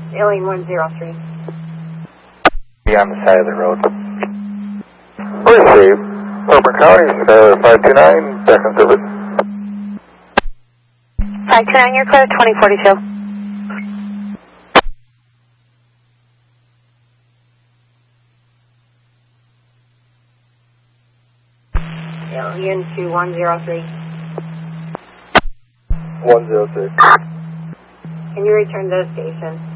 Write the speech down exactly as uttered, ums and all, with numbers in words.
Alien one zero three. Be on the side of the road. Receive. Open County, uh, five two nine, second service. five two nine, you're clear, twenty forty-two. Alien two one zero three. one zero three. Can you return to the station?